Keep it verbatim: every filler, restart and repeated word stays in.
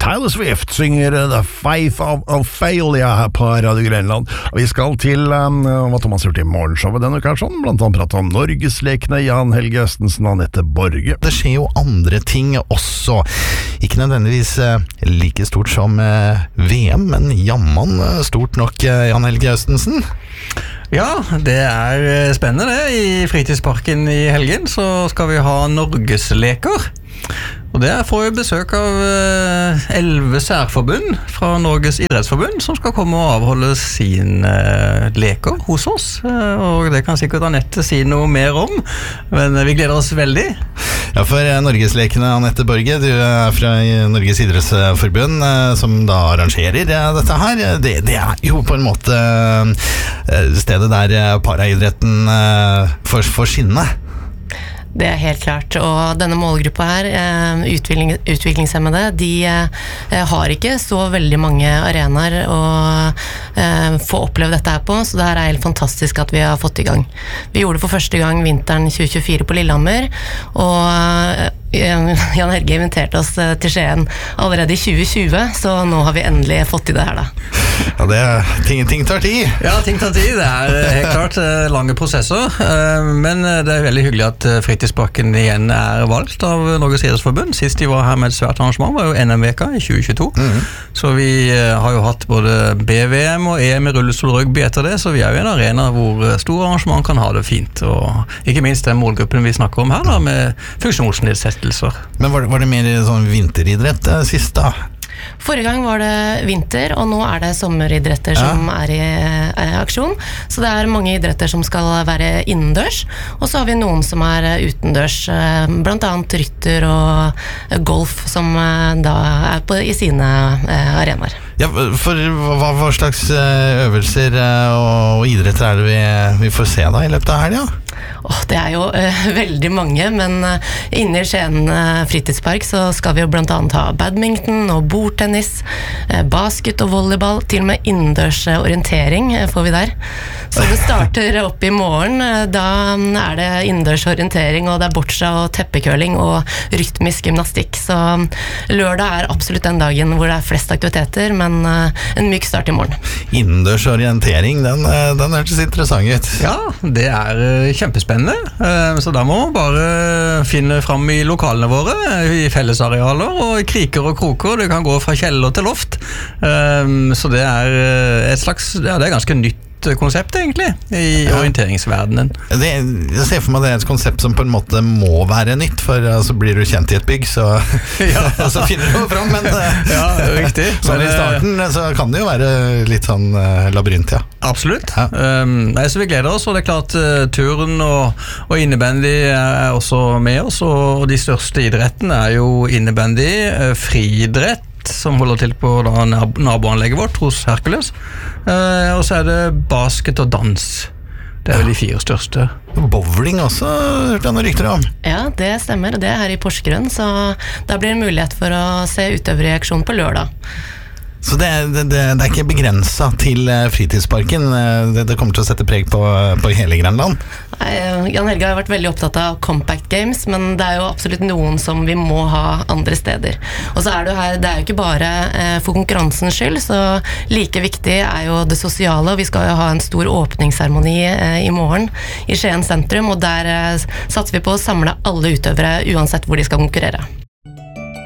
Taylor Swift synger The Faith of Ophelia her på Radio Grenland. Vi skal til um, hva Thomas har gjort i morgenshowet denne uka, sånn, blant annet prate om Norgeslekene, Jan Helge Østensen og Anette Borge. Det skjer jo andre ting også. Ikke nødvendigvis uh, like stort som uh, V M, men jammen uh, stort nok, uh, Jan Helge Østensen. Ja, det er spennende det. I fritidsparken i helgen så skal vi ha Norgesleker. Og der får vi besøk av elleve særforbund fra Norges idrettsforbund som skal komme og avholde sine leker hos oss. Og det kan sikkert Anette si noe mer om, men vi gleder oss veldig. Ja, for Norgeslekene, Anette Borge, du er fra Norges idrettsforbund som da arrangerer dette her. Det, det er jo på en måte stedet der paraidretten får, får skinne. Det er helt klart, og denne målgruppa her, utvikling, utviklingshemmede, de har ikke så veldig mange arenaer å få oppleve dette her på, så det her er helt fantastisk at vi har fått i gang. Vi gjorde det for første gang vinteren tjue tjuefire på Lillehammer, og Jan Helge inviterte oss til Skien allerede i tjue tjue, så nå har vi endelig fått i det her da. Ja, det er, ting, ting tar tid. Ja, ting tar tid. Det er helt klart lange prosesser, men det er veldig hyggelig at fritidsparken igjen er valgt av Norges idrettsforbund. Sist de var her med et svært arrangement var jo N M-veka i tjue tjueto, mm-hmm. Så vi har jo hatt både B V M og E M i rullestol-rugby etter det, så vi er jo en arena hvor store arrangement kan ha det fint, og ikke minst den målgruppen vi snakker om her da, med funksjonsnedsettelser. Men var det, var det mer sånn vinteridrett eh, sist da? Forrige gang var det vinter, og nå er det sommeridretter ja. Som er i eh, aksjon. Så det er mange idretter som skal være innendørs, og så har vi noen som er utendørs, eh, blant annet rytter og golf, som eh, da er på, i sine eh, arenaer. Ja, for hva, hva slags øvelser og idretter er det vi, vi får se da i løpet av helgen? Ja? Oh, det er jo uh, veldig mange, men uh, inne i Skien uh, fritidspark så skal vi jo blant annet ha badminton og bordtennis, uh, basket og volleyball, til og med innendørs uh, orientering uh, får vi der. Så det starter opp i morgen, uh, da er det innendørs orientering, og det er boccia og teppekøling og rytmisk gymnastikk. Så um, lørdag er absolutt den dagen hvor det er flest aktiviteter, men uh, en myk start i morgen. Innendørs orientering, den, den hørtes interessant ut. Ja, det er uh, kjempespennende, så da må man bare finne fram i lokalene våre, i fellesarealer og i kriker og kroker. Det kan gå fra kjeller til loft, så det er et slags, ja, det er ganske nytt konsept egentlig i orienteringsverdenen. Det, jeg ser for meg det er et konsept som på en måte må være nytt, for så blir du kjent i et bygg, så, ja. så finner du fram, men ja, riktig. Men i starten så kan det jo være litt sånn uh, labyrint, ja. Absolutt. Ja. Um, nei, så vi gleder oss, og det er klart uh, turen og, og innebandy er også med oss, og de største idrettene er jo innebandy, uh, friidrett, som holder til på da, naboanlegget vårt hos Hercules, eh, og så er det basket og dans. Det er vel de fire største. Bowling også, hørte jeg noen rykter om. Ja, det stemmer, det er her i Porsgrunn, så da blir det en mulighet for å se utøvere i aksjon på lørdag. Så det, det, det, det er ikke begrenset til fritidsparken, det, det kommer til å sette preg på, på hele Grenland? Nei, Jan Helge har vært veldig opptatt av compact games, men det er jo absolutt noen som vi må ha andre steder. Og så er det jo her, det er jo ikke bare eh, for konkurransens skyld, så like viktig er jo det sosiale, og vi skal jo ha en stor åpningsseremoni eh, i morgen i Skien sentrum, og der eh, satser vi på å samle alle utøvere uansett hvor de skal konkurrere.